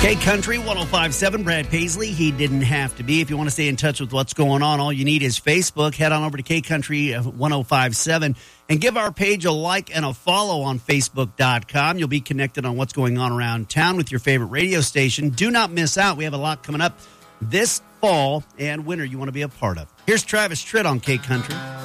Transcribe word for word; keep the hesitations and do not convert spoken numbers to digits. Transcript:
K-Country one oh five point seven, Brad Paisley. He didn't have to be. If you want to stay in touch with what's going on, all you need is Facebook. Head on over to K-Country one oh five point seven and give our page a like and a follow on Facebook dot com. You'll be connected on what's going on around town with your favorite radio station. Do not miss out. We have a lot coming up this fall and winter you want to be a part of. Here's Travis Tritt on K-Country.